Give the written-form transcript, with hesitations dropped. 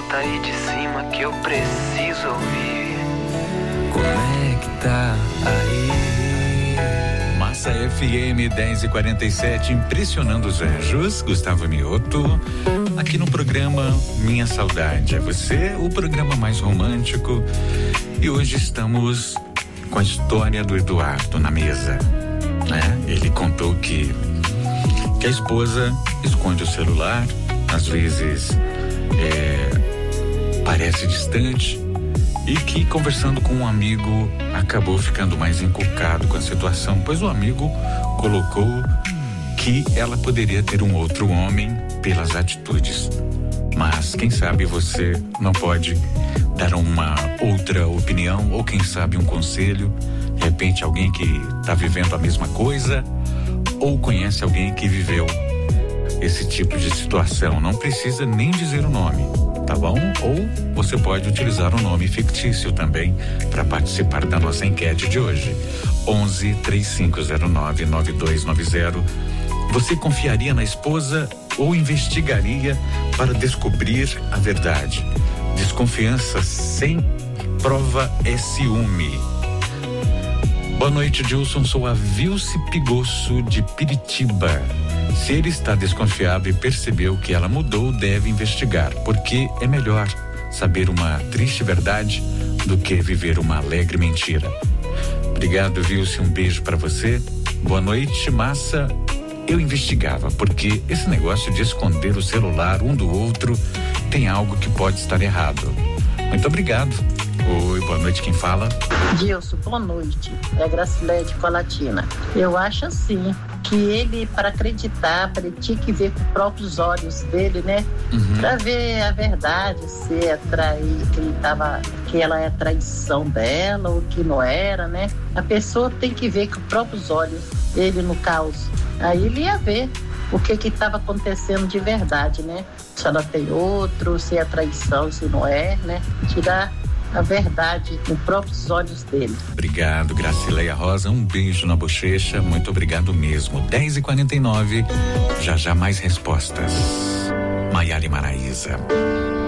Grita aí de cima que eu preciso ouvir. Conecta aí. Massa FM 10:47, impressionando os anjos. Gustavo Mioto, aqui no programa Minha Saudade é Você, o programa mais romântico. E hoje estamos com a história do Eduardo na mesa, né? Ele contou que a esposa esconde o celular, às vezes parece distante, e que conversando com um amigo acabou ficando mais encucado com a situação, pois o amigo colocou que ela poderia ter um outro homem pelas atitudes. Mas quem sabe você não pode dar uma outra opinião, ou quem sabe um conselho, de repente alguém que está vivendo a mesma coisa, ou conhece alguém que viveu esse tipo de situação. Não precisa nem dizer o nome, tá bom? Ou você pode utilizar um nome fictício também para participar da nossa enquete de hoje. 11-3509-9290. Você confiaria na esposa ou investigaria para descobrir a verdade? Desconfiança sem prova é ciúme. Boa noite, Gilson. Sou a Vilce Pigosso de Piritiba. Se ele está desconfiado e percebeu que ela mudou, deve investigar, porque é melhor saber uma triste verdade do que viver uma alegre mentira. Obrigado, Vilce. Um beijo para você. Boa noite, Massa. Eu investigava, porque esse negócio de esconder o celular um do outro tem algo que pode estar errado. Muito obrigado. Oi, boa noite, quem fala? Gilson, boa noite. É a Gracilé de Colatina. Eu acho assim, que ele, para acreditar, ele tinha que ver com os próprios olhos dele, né? Para ver a verdade, se é trair, que ela é traição dela ou que não era, né? A pessoa tem que ver com os próprios olhos, ele no caos. Aí ele ia ver o que estava acontecendo de verdade, né? Se ela tem outro, se é traição, se não é, né? Tirar a verdade nos próprios olhos dele. Obrigado, Gracileia Rosa, um beijo na bochecha, muito obrigado mesmo. 10:49, já mais respostas. Maiara e Maraísa.